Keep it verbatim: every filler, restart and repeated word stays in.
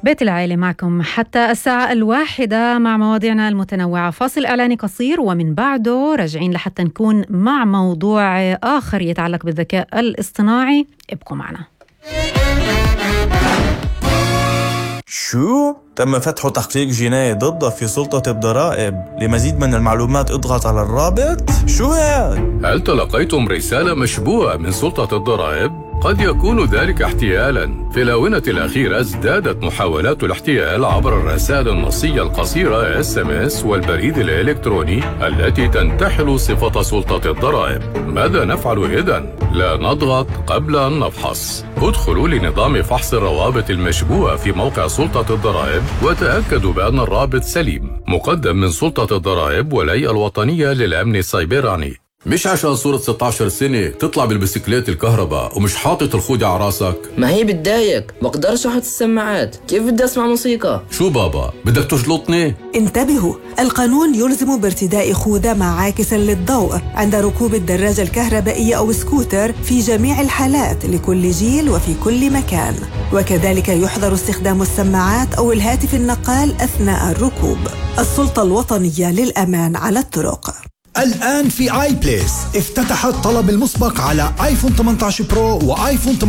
بيت العائلة معكم حتى الساعة الواحدة مع مواضيعنا المتنوعة. فاصل إعلاني قصير ومن بعده راجعين لحتى نكون مع موضوع آخر يتعلق بالذكاء الاصطناعي. ابقوا معنا. شو؟ تم فتح تحقيق جنائي ضده في سلطة الضرائب. لمزيد من المعلومات اضغط على الرابط. شو هاد؟ هل تلقيتم رسالة مشبوهة من سلطة الضرائب؟ قد يكون ذلك احتيالاً. في الآونة الأخيرة ازدادت محاولات الاحتيال عبر الرسائل النصية القصيرة إس إم إس والبريد الإلكتروني التي تنتحل صفة سلطة الضرائب. ماذا نفعل إذن؟ لا نضغط قبل أن نفحص. ادخلوا لنظام فحص الروابط المشبوهة في موقع سلطة الضرائب وتأكدوا بأن الرابط سليم. مقدم من سلطة الضرائب والهيئة الوطنية للأمن السيبراني. مش عشان صورة ستة عشر سنة تطلع بالبسكليت الكهرباء ومش حاطط الخودة على راسك. ما هي بتضايق، بقدرش احط السماعات، كيف بدي اسمع موسيقى؟ شو بابا بدك تجلطني؟ انتبهوا، القانون يلزم بارتداء خوذة مع عاكس للضوء عند ركوب الدراجة الكهربائية أو سكوتر في جميع الحالات لكل جيل وفي كل مكان، وكذلك يحظر استخدام السماعات أو الهاتف النقال أثناء الركوب. السلطة الوطنية للأمان على الطرق. الآن في آي بليس افتتح الطلب المسبق على آيفون ثمانية عشر برو وآيفون